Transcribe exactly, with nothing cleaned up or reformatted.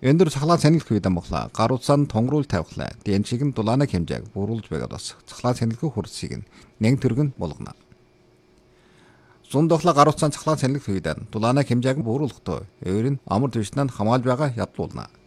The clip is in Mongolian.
Өндөр цахлаан санилх үйдэн мохла гаруцсан тонгруул тавихлаа. Дэн шиг нь дулаана хэмжээг бууруулж байгаад бас цахлаан санилхын хурцыг нэг төргөн болгоно. Зун дохла гаруцсан цахлаан санилх үйдэн дулаана хэмжээг бууруулахдаа өөр нь амар түвшнээ хамгаалж байгаа ядлуулна.